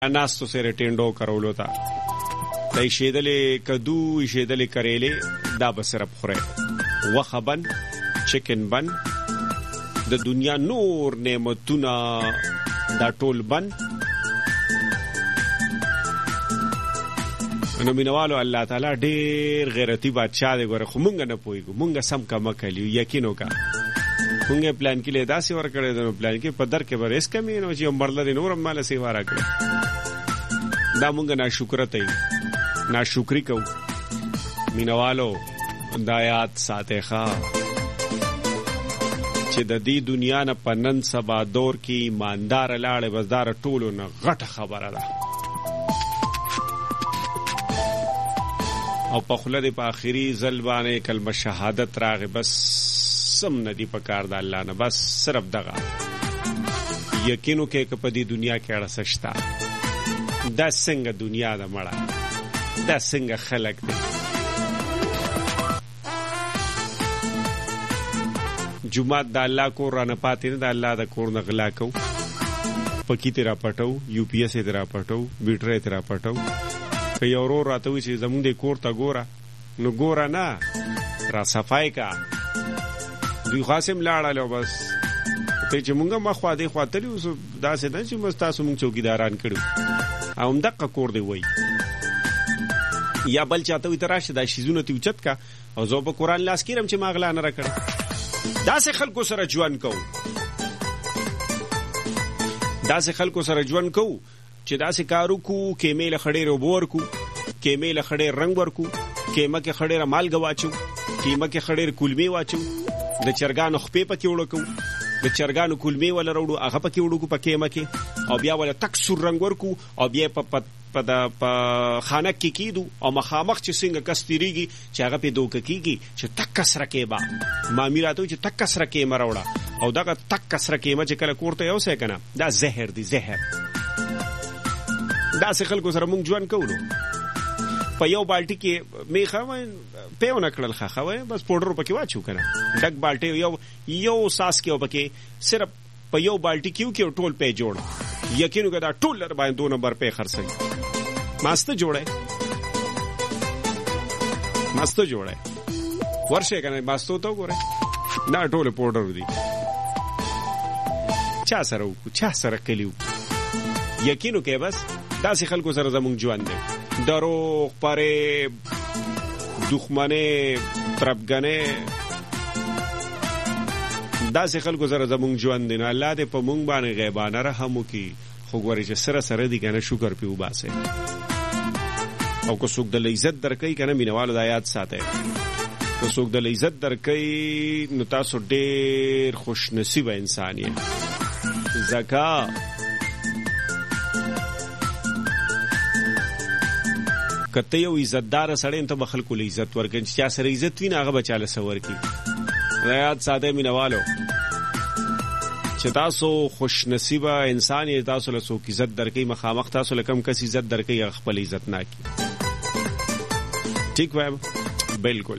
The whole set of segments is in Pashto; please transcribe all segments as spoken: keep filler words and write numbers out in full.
ناستو سره ټینډو کرولو تا د ایشېدلې کدو ایشېدلې کریلې دا به صرف خوره وخه بن چکن بن د دنیا نور نعمتونه دا ټول بن. نو مینوالو الله تعالی ډېر غیرتی بادشاہ دی ګوره، خو مونږ نه پوهېږو، مونږ سم کمه کلیو یقین وکړه مونږ پلان کې له داسې ورکړی دی نو پلان کې په در کې به ریس کمې نو چې یو مرله دی نور هم ماله سیوا راکړی. دا مونږ ناشکرته یو، ناشکري کوو. مینوالو دا یاد ساتئ ښه چې د دې دنیا نه په نن سبا دور کې ایمانداره لاړې بس دا ټولو نه غټه خبره ده، او په خوله دې په آخري ځل باندې کلمه شهادت راغې بس سم نه دي په کار د الله نه، بس صرف دغه یقینو کې که په دې دنیا کې اړه څه شته. دا څنګه دنیا ده مړه، دا څنګه خلک دی. جمعات د الله کور رانه پاتې نه، د الله د کور نه غلا کوو، پکې تیرا پټو، یو پی ایس تیرا پټو، بیټرې تیرا پټو. که یو ورور راته وي چې زمونږ د کور ته ګوره نو ګوره نه را صفای کا دوی خاصم لاړل او بس ته چې مونږه مخوا دې خوا تلي اوس داسې نه چې موږ تاسو مونږ چوکیداران کړو او همدغه کور دی وای یا بل چاته وي ته راشه دا شیزونه تی اوچت کا او زه په قرآن لاس کیرم چې ما غلا نه را کړم. داسې خلکو سره ژوند کوو، داسې خلکو سره ژوند کوو چې داسې کارو کو کېمې له خړې روبور کو، کېمې له خړې رنگ ورکو، کېمه کې خړې مالګه واچو، کېمه کې خړې کولمې واچو، د چرګانو خپې پکې وړو، د چرګانو کولمې ولا وړو هغه پکې وړو په کېمه کې، او بیا ولا تک سور رنگ ورکو، او بیا په په د په خانه کې کیدو او مخامخ چې څنګه کستریږي چې هغه په دوک کېږي چې تک کسره کې با مامي راته چې تک کسره کې مروړه او دغه تک کسره کې ما چې کله کوړته یو څه کنه دا زهر دی زهر. دا څه خلکو سره مونږ ژوند کوو په یو بالټي کې میخه پیو نه کړل خاخه بس پوډر پکې واچو کنه ډک بالټي یو یو ساس کې وبکې صرف په یو بالټي کې کې ټول په جوړ یقینو کې دا ټول لر باندې دو نمبر په خرڅي ماسته جوړه ماسته جوړه ورشه کنه ماستو ته ګوره دا ټول پوډر دي چا سره وکړو چا سره کلیو یقینو کې بس داسې خلکو سره زمونږ ژوند دی. دروغ پرې دښمنۍ تربګنۍ داسې خلکو سره زمونږ ژوند دی. نو الله دې په مونږ باندې غیبانه رحم وکړي، خو ګورې چې سره سره دي کنه شکر پې وباسئ او که څوک د عزت درکوي کنه مینوالو دا یاد ساتئ که څوک د عزت درکوي نو تاسو ډېر خوش نصیبه انسان یې. ځکه کته یو عزتدار سړی ته به خلکو له عزت ورکړي، چې چا سره عزت وي نه هغه به چاله څه ورکړي. یاد ساده مینوالو چې تاسو خوش نصیبه انسان یې، تاسو له څوک عزت درکوي مخامخ تاسو له کم کس عزت درکوي هغه خپل عزت نه کړي. ٹھیک وایم بالکل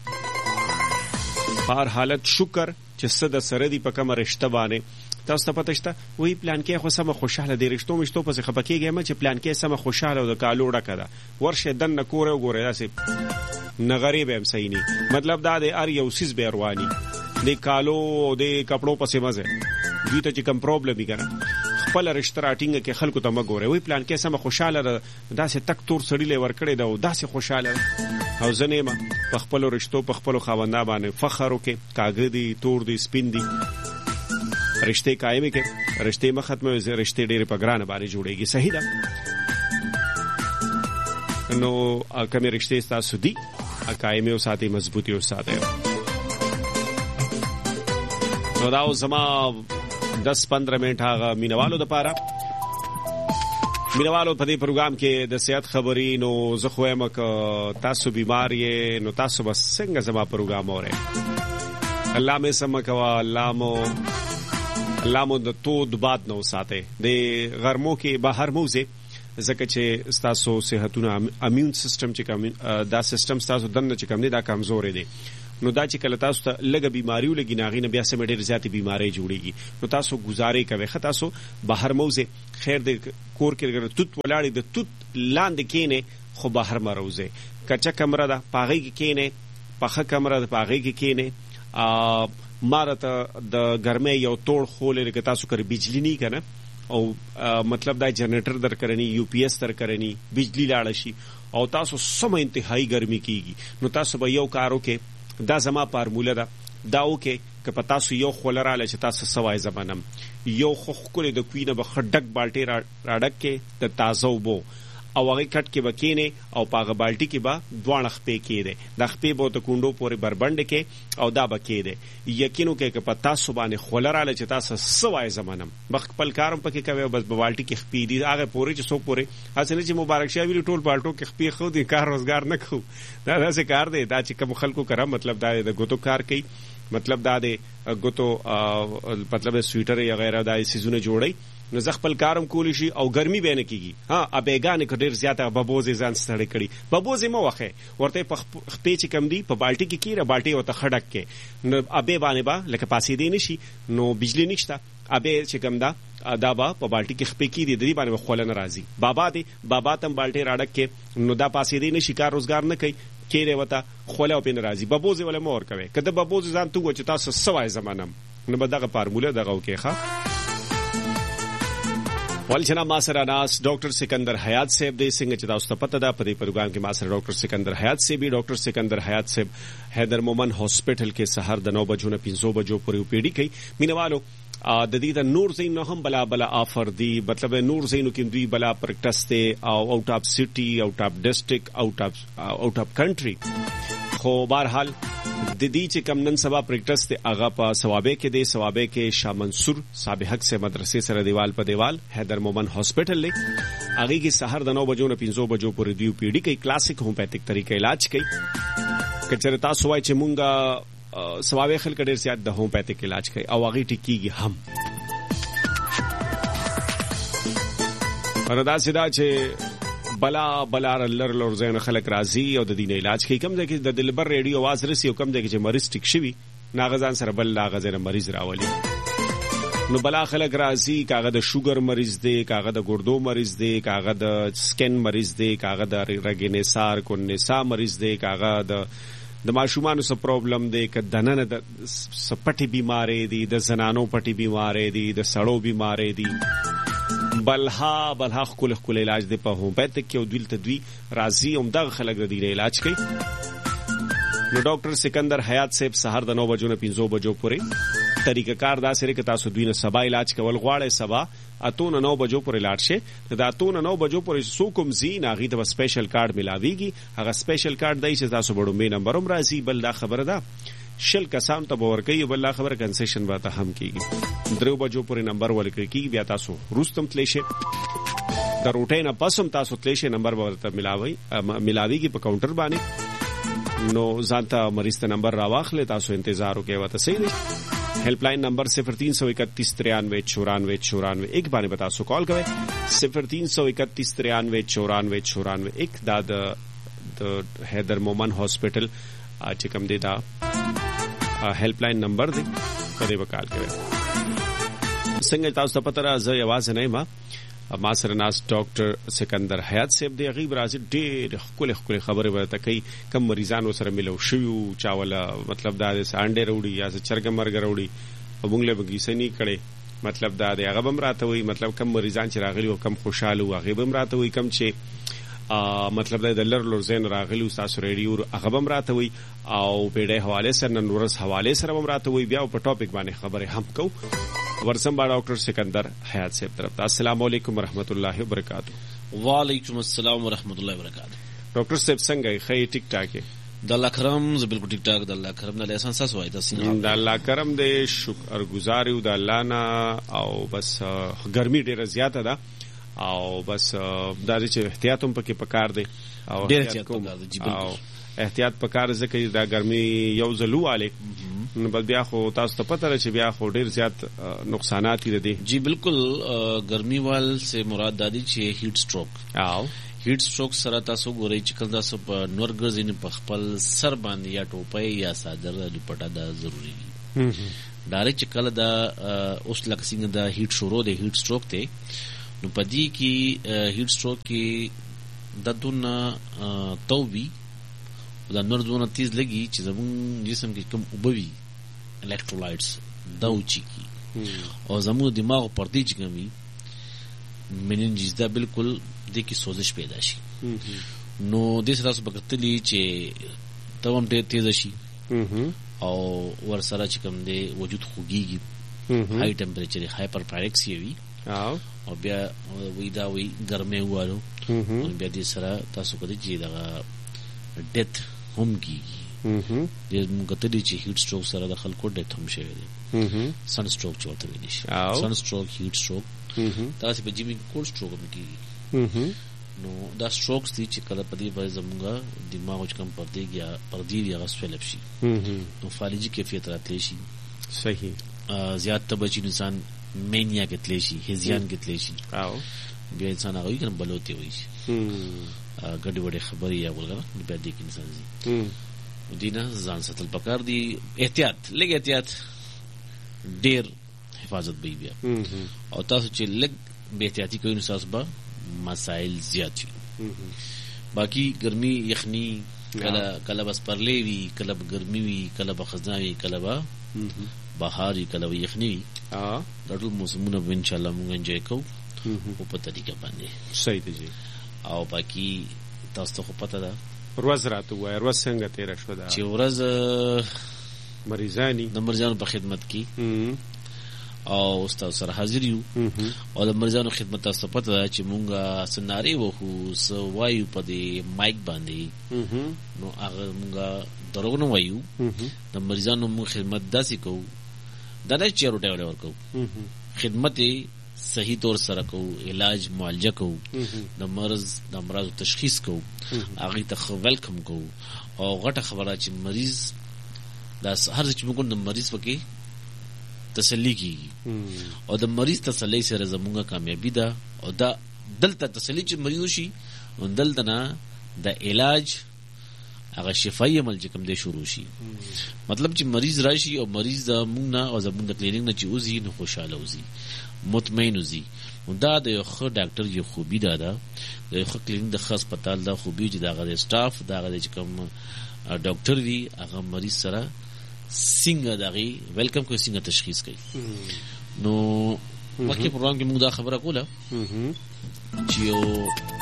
هر حالت شکر چې څه د سره دی په کومه رشته باندې تاسو ته پته شته وی پلان کې خو سم خوشاله دی رښتو مشتو پس خپکیږي ما چې پلان کې سم خوشاله او د کالو ډکه ده ورشه دن کور او ګوره داسې نه غریب هم صحیح نه مطلب دا د ار یو سیس بیروانی د کالو او د کپړو پسې مزه دوی ته چې کوم پرابلم یې کنه خپل رشتہ راټینګ کې خلکو ته مګوره وی پلان کې سم خوشاله داسې تک تور سړی له ورکړې دا او داسې خوشاله او زنه ما په خپل رشتو په خپل خاوندا باندې فخر وکي کاګدي تور دي سپین دي رشتے قائم کې رشتے ما ختمه رشتے ډېر په ګرانه باندې جوړيږي صحیح ده. نو کومه رشتے تاسو دي قائم او ساتي مضبوطي او ساتي نو دا زما دس پندرہ منټ هغه مینوالو د پاره مینوالو په دې پروګرام کې د صحت خبري نو زه خو یم ک تاسو بیمار یې نو تاسو بس څنګه زما پروګرام اورئ الله مې سم کوا الله مو الله مو د تود باد نو ساته د غرمو کې بهر موزه ځکه چې تاسو صحتونه امیون سیستم چې کوم دا سیستم تاسو دنه چې کوم دی دا کمزوري دی نو دا چې کله تاسو ته لږه بیماری ولګي ناغي نه بیا سم ډېر زیاتې بیماری جوړیږي نو تاسو گزارې کوي خه تاسو بهر موزه خیر د کور کې توت ولاړې د توت لاندې کینه خو بهر مروزه کچا کمره ده پاغي کې کینه پخه کمره ده پاغي کې کینه ا مارته د ګرمۍ یو توړ خولې کې تاسو کر بجلی نه کنه او مطلب دا جنریټر در کرنی یو پی ایس در کرنی بجلی لاړ شي او تاسو سم انتهایی ګرمي کیږي نو تاسو به یو کارو کې دا زما فارموله ده داو کې که پتا سو یو خولراله چې تاسو سوای زمانم یو خو خولې د کوینه به خډک بالټي راډک کې د تازه وبو او هغه کټ کې بکینه او پاغه بالټي کې با دوه خپې کېده د خپې بو ته کونډو پورې بربند کې او دا بکېده یقینو کې که پتا سو باندې خولراله چې تاسو سوای زمانم بخ خپل کارم پکې کوي بس بالټي کې خپې دي هغه پورې چې سو پورې اسنه چې مبارک شه ویل ټول بالټو کې خپې خو دي کار روزګار نه خو دا داسې کار دی دا چې کوم خلکو کرا مطلب دا د ګوتو کار کوي مطلب دا د ګوتو مطلب سویټر یا غیره دا سيزونه جوړي نو زه خپل کارم کولی شي او ګرمي به نه کیږي ها ابېګانې کډیر زیاته ببوزې ځان ستړي کړي ببوزې مو وخه ورته خپې چې کم دی په بالټي کې کیره بالټي وته خډک کې نو ابې باندې با لکه پاسې دی نشي نو بجلی نشته ابې چې کم دا دا با په بالټي کې خپې کې دی د دې باندې خول نه راځي بابا دی بابا تم بالټي راډک کې نو دا پاسې دی نشي کار روزګار نه کوي کېره وته خوله په ناراضي ببوزې ولا مور کوي کله ببوزې ځان تو چې تاسو سوای زمانم نو به دغه فارموله دغه وکيخه ولجنا ما سره ناس ډاکټر سکندر حیات صاحب دې څنګه چې تاسو ته پته ده په دې پروګرام کې ما سره ډاکټر سکندر حیات صاحب ډاکټر سکندر حیات صاحب حیدر مومن هاسپټل کې سحر د نو بجو نه پنځه بجو پورې پیډي کوي مینوالو د دې د نور زین نه هم بلا بلا آفر دی مطلب نور زینو کې دوی بلا پرکټس ته او آوټ اف سټي آوټ اف ډسټریکټ آوټ اف آوټ اف کنټری خو بهرحال د دې چې کم نن سبا پریکټس ته هغه په ثوابه کې دی ثوابه کې شاه منصور صاحب حق سے مدرسې سره دیوال په دیوال حیدر مومن هاسپټل لې هغه کې سحر د نو بجو نه پنځه بجو پورې دی پیډي کوي کلاسیک هومیوپیتھک طریقې علاج کوي کچره تاسو وای چې مونږه ثوابه خلک ډیر زیات د هومیوپیتھک علاج کوي او هغه ټیکيږي هم وردا سدا چې بلا بلا لر لور زین خلک راضي او د دین علاج کوي کم ځکه د دلبر ریډیو आवाज رسي او کم ځکه چې مریض ټیک شوی ناغزان سره بل لاغزره مریض راولي نو بلا خلک راضي کاغه د شوګر مریض دی کاغه د ګردو مریض دی کاغه د سکن مریض دی کاغه د رګینسار کو نسا مریض دی کاغه د د ماشومانو څه پرابلم دی ک دننه د سپټي بیماری دی د زنانو پټي بیماری دی د سړو بیماری دی بلها بلها خپل خپل علاج دی په هومیوپیتھک کې او دوی ته دوی راضي هم دغه خلک د دې علاج کوي نو ډاکټر سکندر حیات صاحب سحر د نو بجو نه پنځه بجو پورې طریقه کار دا سره کې تاسو دوی نه سبا علاج کول غواړئ سبا اتون نو بجو پورې لاړ شي دا اتون نو بجو پورې سو کوم زین هغه ته سپیشل کارت ملاويږي هغه سپیشل کارت دی چې تاسو بډو می نمبر هم راځي بل دا خبره ده شل کسان ته باور کوي بل خبره کنسیشن به ته هم کیږي درو بجو پورې نمبر ولکړي کی بیا تاسو روستم تلی شي د روټین پسم تاسو تلی شي نمبر ورته ملاوي ملاويږي په کاونټر باندې نو ځانته مریض ته نمبر راواخلې تاسو انتظار وکړئ وته صحیح دی helpline number सिफर तीन सौ इकतीस तिरानवे चौरानवे चौरानवे एक बारे बता सो कॉल करें सिफर तीन सौ इकतीस तिरानवे चौरानवे चौरानवे एक दाद द हैदर मोमन हॉस्पिटल आज कम दे दा हेल्पलाइन नंबर दे परे बकाल करें संग तास पतरा ज आवाज नहीं मा ما سره ناس ډاکټر سکندر حیات صاحب دی غیب راځي ډېر خپل خپل خبره ورته کوي کم مریضانو سره ملو شو چاوله مطلب دا سانډې وروړي یا چرګ مرګ وروړي وبنګ له بګی سني کړي مطلب دا دی هغه بم راته وي مطلب کم مریضان چې راغلي او کم خوشاله هغه بم راته وي کم چې مطلب دا د لر لور زین راغلي تاسو ریډیو هغه بم راته وي او په دې حواله سره نن ورځ حواله سره بم راته وي بیا په ټاپک باندې خبره هم کو ورسم با ډاکټر سکندر حیات صاحب طرف السلام علیکم ورحمۃ اللہ وبرکاتہ وعلیکم السلام ورحمۃ اللہ وبرکاتہ ډاکټر صاحب څنګه خی ټیک ټاک د الله کرم ز بالکل ټیک ټاک د الله کرم نه لسان ساس وای تاسو د الله کرم دې شکر گزار یو د الله نه او بس ګرمي ډیره زیاته ده او بس دا چې احتیاط هم پکې پکار دی او ډیر احتیاط پکار دی او احتیاط پکار ځکه دا ګرمي یو زلو आले نو بل بیا خو تاسو ته پته راځي بیا خو ډیر زیات نقصانات دي جی بالکل ګرمي وال سے مراد دادی چې هیټ سټروک او هیټ سټروک سره تاسو ګورئ چې کله تاسو په نور ګرځئ نو په خپل سر باندې یا ټوپۍ یا صادر لپټه دا ضروري دي. ډایرکټ چې کله دا اوس لکه څنګه دا هیټ شروع دی هیټ سټروک دی نو په دې کې هیټ سټروک کې د دونه توبي دا نور دونه تیز لګي چې زموږ جسم کې کوم اوبوي الکترولایټس دا اوچي کی او زموږ دماغ پردي چې کومي مننجز دا بالکل د کې سوزش پیدا شي نو د سره تاسو بکتلی چې توم ډېر تیز شي او ور سره چې کوم دی وجود خوږيږي هاي ټمپریچر هایپر پایرکسیا وي او بیا وی دا وی ګرمه وایو او بیا د سره تاسو کولی چې دا ډیت هم کیږي د مګتلی چې هیټ سټروک سره د خلکو ډیت هم شوی دی سن سټروک چې ورته ویل شي سن سټروک هیټ سټروک تاسو په جیمي کول سټروک هم کیږي نو دا سټروکس دي چې کله په دې باندې زموږه دماغ چې کم پردي یا پردي یا غسل شي نو فالجی کیفیت راتلی شي صحیح زیات تبچ انسان مینیا کې تلی شي هزيان کې تلی شي او بیا انسان هغه کنه بلوتي وي شي ګډ وډه خبري یا وګړه بیا دې کې انسان زی دینه ځان ستل پکار دي احتیاط لګ احتیاط ډیر حفاظت به بیا او تاسو چې لګ به احتیاطي کوئ نو تاسو به مسائل زیات شي باقی ګرمي یخني کله کله بس پرلې وی کله ګرمي وی کله بخزناوي کله با بهاري کله یخني ا د ټول موسمونه ان شاء الله موږ انجوای کوو په په طریقه باندې صحیح دی او باقی تاسو ته پته ده ورځ راته وای ورځ څنګه تیر شو دا چې ورځ مریضانی د مریضانو په خدمت کې او استاد سره حاضر یو او د مریضانو خدمت تاسو پته ده چې مونږه سناري وو سو وایو په دې مایک باندې نو هغه مونږه درونه وایو د مریضانو مو خدمت داسې کوو دا نه چیرو ټاول ورکو خدمت صحیح طور سره کو علاج معالجه کو د مرض د امراض تشخیص کو هغه ته ویلکم کو او غټه خبره چې مریض دا هر څه چې موږ د مریض پکې تسلی کیږي او د مریض تسلی سره زموږه کامیابی ده او دا دلته تسلی چې مریض شي او دلته نه د علاج هغه شفای عمل چې کوم دی شروع شي مطلب چې مریض راشي او مریض د موږ نه او زموږ د کلینیک نه چې اوزي نو خوشاله اوزي مطمئن اوزي دا د یو ښه ډاکټر یو خوبي ده ده د یو ښه کلینیک د خاص هسپتال دا خوبي چې دغه د سټاف دغه چې کوم ډاکټر وي هغه مریض سره څنګه دغه ویلکم کوي څنګه تشخیص کوي نو مخکې پروګرام کې موږ دا خبره کوله چې یو